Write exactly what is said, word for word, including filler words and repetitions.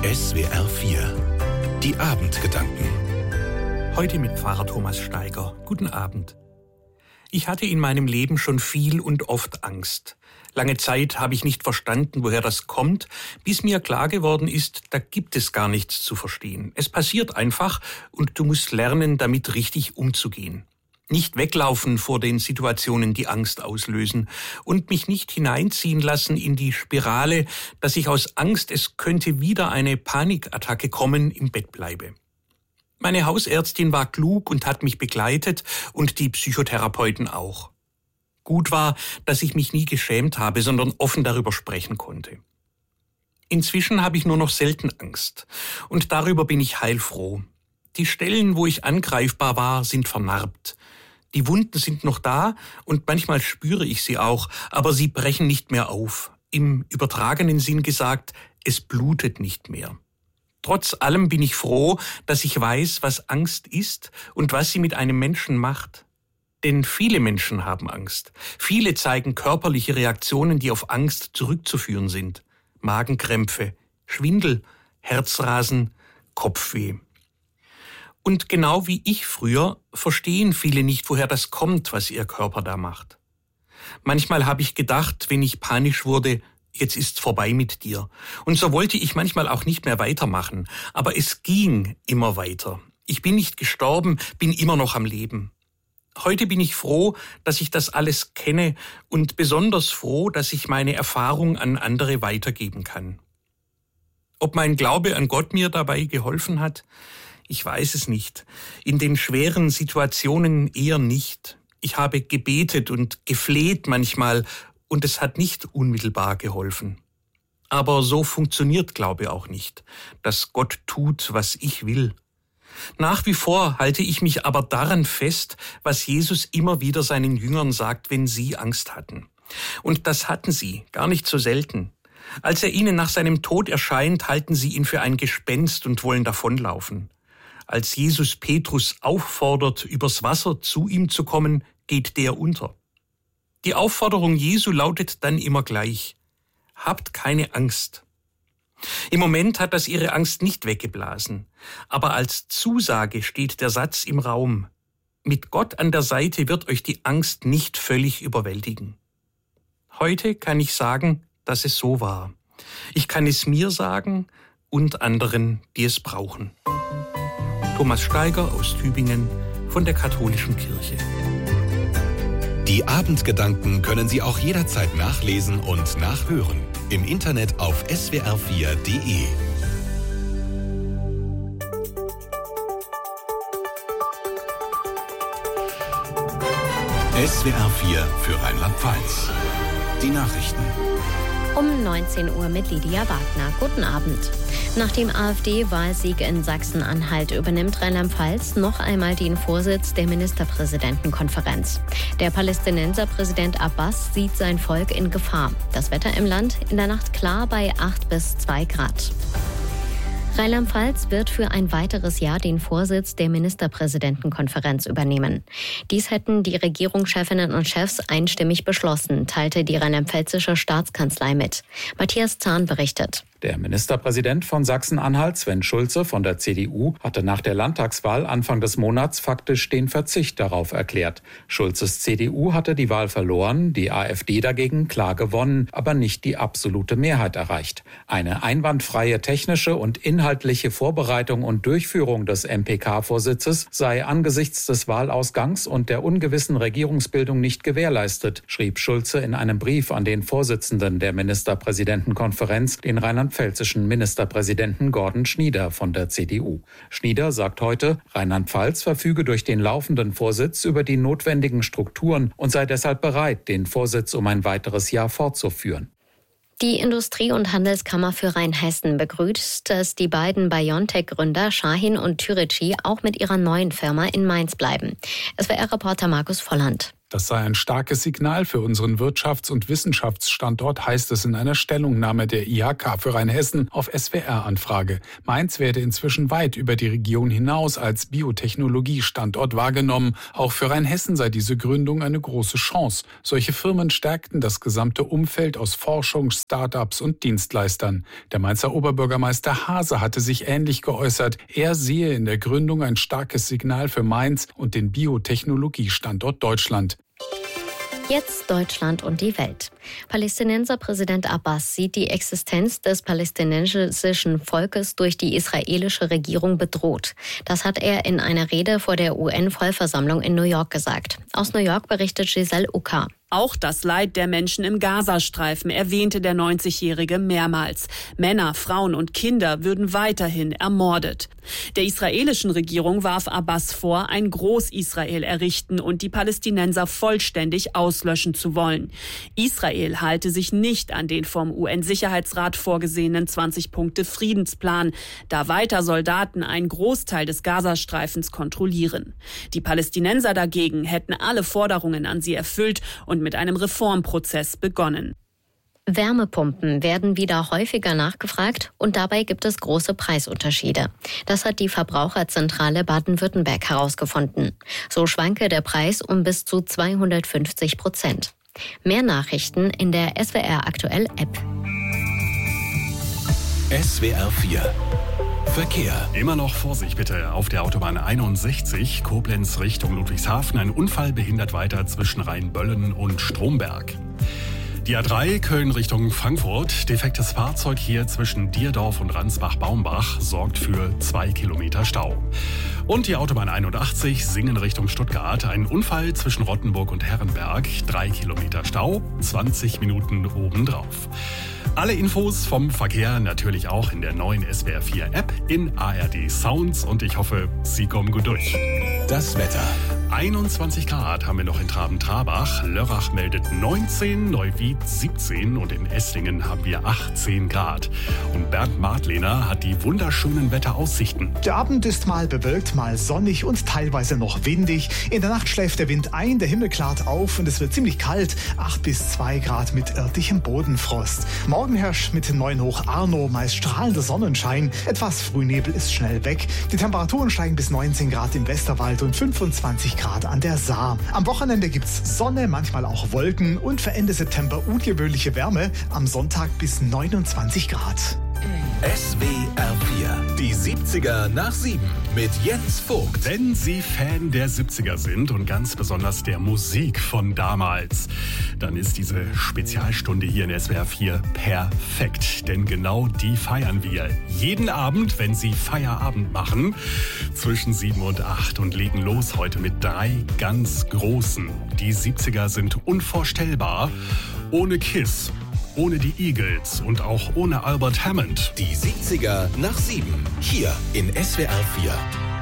S W R vier. Die Abendgedanken. Heute mit Pfarrer Thomas Steiger. Guten Abend. Ich hatte in meinem Leben schon viel und oft Angst. Lange Zeit habe ich nicht verstanden, woher das kommt, bis mir klar geworden ist, da gibt es gar nichts zu verstehen. Es passiert einfach und du musst lernen, damit richtig umzugehen. Nicht weglaufen vor den Situationen, die Angst auslösen, und mich nicht hineinziehen lassen in die Spirale, dass ich aus Angst, es könnte wieder eine Panikattacke kommen, im Bett bleibe. Meine Hausärztin war klug und hat mich begleitet und die Psychotherapeuten auch. Gut war, dass ich mich nie geschämt habe, sondern offen darüber sprechen konnte. Inzwischen habe ich nur noch selten Angst und darüber bin ich heilfroh. Die Stellen, wo ich angreifbar war, sind vernarbt. Die Wunden sind noch da und manchmal spüre ich sie auch, aber sie brechen nicht mehr auf. Im übertragenen Sinn gesagt, es blutet nicht mehr. Trotz allem bin ich froh, dass ich weiß, was Angst ist und was sie mit einem Menschen macht. Denn viele Menschen haben Angst. Viele zeigen körperliche Reaktionen, die auf Angst zurückzuführen sind. Magenkrämpfe, Schwindel, Herzrasen, Kopfweh. Und genau wie ich früher verstehen viele nicht, woher das kommt, was ihr Körper da macht. Manchmal habe ich gedacht, wenn ich panisch wurde, jetzt ist's vorbei mit dir. Und so wollte ich manchmal auch nicht mehr weitermachen. Aber es ging immer weiter. Ich bin nicht gestorben, bin immer noch am Leben. Heute bin ich froh, dass ich das alles kenne und besonders froh, dass ich meine Erfahrung an andere weitergeben kann. Ob mein Glaube an Gott mir dabei geholfen hat? Ich weiß es nicht. In den schweren Situationen eher nicht. Ich habe gebetet und gefleht manchmal und es hat nicht unmittelbar geholfen. Aber so funktioniert Glaube auch nicht, dass Gott tut, was ich will. Nach wie vor halte ich mich aber daran fest, was Jesus immer wieder seinen Jüngern sagt, wenn sie Angst hatten. Und das hatten sie, gar nicht so selten. Als er ihnen nach seinem Tod erscheint, halten sie ihn für ein Gespenst und wollen davonlaufen. Als Jesus Petrus auffordert, übers Wasser zu ihm zu kommen, geht der unter. Die Aufforderung Jesu lautet dann immer gleich: Habt keine Angst. Im Moment hat das ihre Angst nicht weggeblasen, aber als Zusage steht der Satz im Raum: Mit Gott an der Seite wird euch die Angst nicht völlig überwältigen. Heute kann ich sagen, dass es so war. Ich kann es mir sagen und anderen, die es brauchen. Thomas Steiger aus Tübingen von der Katholischen Kirche. Die Abendgedanken können Sie auch jederzeit nachlesen und nachhören. Im Internet auf S W R vier Punkt de. S W R vier für Rheinland-Pfalz. Die Nachrichten. Um neunzehn Uhr mit Lydia Wagner. Guten Abend. Nach dem AfD-Wahlsieg in Sachsen-Anhalt übernimmt Rheinland-Pfalz noch einmal den Vorsitz der Ministerpräsidentenkonferenz. Der Palästinenserpräsident Abbas sieht sein Volk in Gefahr. Das Wetter im Land in der Nacht klar bei acht bis zwei Grad. Rheinland-Pfalz wird für ein weiteres Jahr den Vorsitz der Ministerpräsidentenkonferenz übernehmen. Dies hätten die Regierungschefinnen und Chefs einstimmig beschlossen, teilte die rheinland-pfälzische Staatskanzlei mit. Matthias Zahn berichtet. Der Ministerpräsident von Sachsen-Anhalt, Sven Schulze von der C D U, hatte nach der Landtagswahl Anfang des Monats faktisch den Verzicht darauf erklärt. Schulzes C D U hatte die Wahl verloren, die AfD dagegen klar gewonnen, aber nicht die absolute Mehrheit erreicht. Eine einwandfreie technische und inhaltliche Vorbereitung und Durchführung des M P K-Vorsitzes sei angesichts des Wahlausgangs und der ungewissen Regierungsbildung nicht gewährleistet, schrieb Schulze in einem Brief an den Vorsitzenden der Ministerpräsidentenkonferenz, den rheinland-pfälzischen Ministerpräsidenten Gordon Schnieder von der C D U. Schnieder sagt heute, Rheinland-Pfalz verfüge durch den laufenden Vorsitz über die notwendigen Strukturen und sei deshalb bereit, den Vorsitz um ein weiteres Jahr fortzuführen. Die Industrie- und Handelskammer für Rheinhessen begrüßt, dass die beiden BioNTech-Gründer Shahin und Türeci auch mit ihrer neuen Firma in Mainz bleiben. S W R-Reporter Markus Volland. Das sei ein starkes Signal für unseren Wirtschafts- und Wissenschaftsstandort, heißt es in einer Stellungnahme der I H K für Rheinhessen auf S W R-Anfrage. Mainz werde inzwischen weit über die Region hinaus als Biotechnologiestandort wahrgenommen. Auch für Rheinhessen sei diese Gründung eine große Chance. Solche Firmen stärkten das gesamte Umfeld aus Forschung, Start-ups und Dienstleistern. Der Mainzer Oberbürgermeister Haase hatte sich ähnlich geäußert. Er sehe in der Gründung ein starkes Signal für Mainz und den Biotechnologiestandort Deutschland. Jetzt Deutschland und die Welt. Palästinenser Präsident Abbas sieht die Existenz des palästinensischen Volkes durch die israelische Regierung bedroht. Das hat er in einer Rede vor der U N-Vollversammlung in New York gesagt. Aus New York berichtet Giselle Uka. Auch das Leid der Menschen im Gazastreifen erwähnte der neunzigjährige mehrmals. Männer, Frauen und Kinder würden weiterhin ermordet. Der israelischen Regierung warf Abbas vor, ein Groß-Israel errichten und die Palästinenser vollständig auslöschen zu wollen. Israel halte sich nicht an den vom U N-Sicherheitsrat vorgesehenen zwanzig-Punkte-Friedensplan, da weiter Soldaten einen Großteil des Gazastreifens kontrollieren. Die Palästinenser dagegen hätten alle Forderungen an sie erfüllt und mit einem Reformprozess begonnen. Wärmepumpen werden wieder häufiger nachgefragt und dabei gibt es große Preisunterschiede. Das hat die Verbraucherzentrale Baden-Württemberg herausgefunden. So schwanke der Preis um bis zu zweihundertfünfzig Prozent. Mehr Nachrichten in der S W R Aktuell App. S W R vier Verkehr. Immer noch Vorsicht bitte auf der Autobahn einundsechzig, Koblenz Richtung Ludwigshafen. Ein Unfall behindert weiter zwischen Rheinböllen und Stromberg. Die A drei Köln Richtung Frankfurt. Defektes Fahrzeug hier zwischen Dierdorf und Ransbach-Baumbach sorgt für zwei Kilometer Stau. Und die Autobahn einundachtzig Singen Richtung Stuttgart. Ein Unfall zwischen Rottenburg und Herrenberg. Drei Kilometer Stau, zwanzig Minuten obendrauf. Alle Infos vom Verkehr natürlich auch in der neuen S W R vier App, in A R D Sounds und ich hoffe, Sie kommen gut durch. Das Wetter. einundzwanzig Grad haben wir noch in Traben-Trabach. Lörrach meldet neunzehn, Neuwied siebzehn und in Esslingen haben wir achtzehn Grad. Und Bernd Martlehner hat die wunderschönen Wetteraussichten. Der Abend ist mal bewölkt, mal sonnig und teilweise noch windig. In der Nacht schläft der Wind ein, der Himmel klart auf und es wird ziemlich kalt. acht bis zwei Grad mit örtlichem Bodenfrost. Morgen herrscht mit neun hoch Arno meist strahlender Sonnenschein. Etwas Frühnebel ist schnell weg. Die Temperaturen steigen bis neunzehn Grad im Westerwald und fünfundzwanzig Grad an der Saar. Am Wochenende gibt's Sonne, manchmal auch Wolken und für Ende September ungewöhnliche Wärme. Am Sonntag bis neunundzwanzig Grad. S W R vier, die siebziger nach sieben mit Jens Vogt. Wenn Sie Fan der siebziger sind und ganz besonders der Musik von damals, dann ist diese Spezialstunde hier in S W R vier perfekt. Denn genau die feiern wir jeden Abend, wenn Sie Feierabend machen, zwischen sieben und acht und legen los heute mit drei ganz großen. Die siebziger sind unvorstellbar. Ohne Kiss, ohne die Eagles und auch ohne Albert Hammond. Die siebziger nach sieben, hier in S W R vier.